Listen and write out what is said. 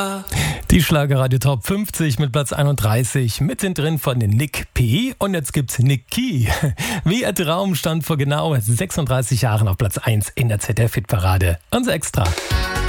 Die Schlagerradio Top 50 mit Platz 31, mittendrin von den Nick P. Und jetzt gibt's Niki. Wie ihr Traum stand vor genau 36 Jahren auf Platz 1 in der ZDF-Hitparade. Unser Extra.